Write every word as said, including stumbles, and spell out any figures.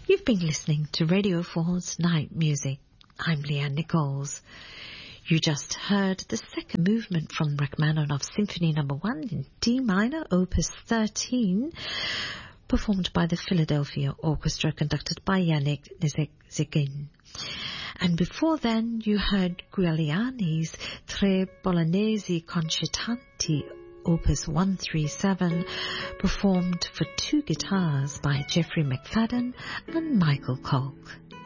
You've been listening to Radio four's Night Music. I'm Leanne Nichols. You just heard the second movement from Rachmaninoff Symphony Number One in D minor, Opus thirteen, performed by the Philadelphia Orchestra, conducted by Yannick Nézet-Séguin. And before then, you heard Guglielmi's Tre Bolognesi Concertanti, Opus one thirty-seven, performed for two guitars by Jeffrey McFadden and Michael Kolk.